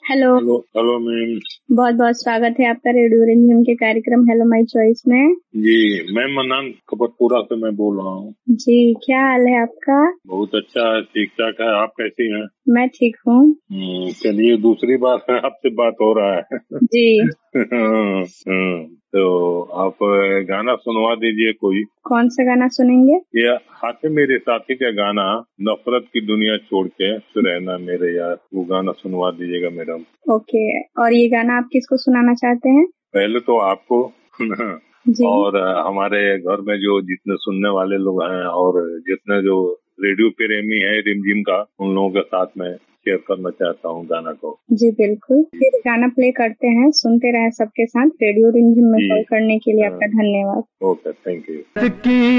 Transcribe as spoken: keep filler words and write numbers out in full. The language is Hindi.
Hello hello hello ma'am. बहुत बहुत स्वागत है आपका रेडियो रिमझिम के कार्यक्रम हेलो माय चॉइस में। जी मैं मन्नान कपतपुरा से मैं बोल रहा हूँ। जी क्या हाल है आपका? बहुत अच्छा है, ठीक ठाक है। आप कैसी हैं? मैं ठीक हूँ। हम्म, चलिए दूसरी बार आपसे बात हो रहा है। जी हाँ, हाँ, तो आप गाना सुनवा दीजिए कोई। कौन सा गाना सुनेंगे? ये हाथे मेरे साथी का गाना नफरत की दुनिया छोड़ के रहना मेरे यार, वो गाना सुनवा दीजिएगा मैडम। ओके, और ये गाना आप किसको सुनाना चाहते हैं? पहले तो आपको जी और हमारे घर में जो जितने सुनने वाले लोग हैं और जितने जो रेडियो प्रेमी है रिमझिम का, उन लोगों के साथ में शेयर करना चाहता हूँ गाना को। जी बिल्कुल, फिर गाना प्ले करते हैं, सुनते रहें सबके साथ। रेडियो रिमझिम में जी कॉल करने के लिए आपका धन्यवाद। Okay, thank you.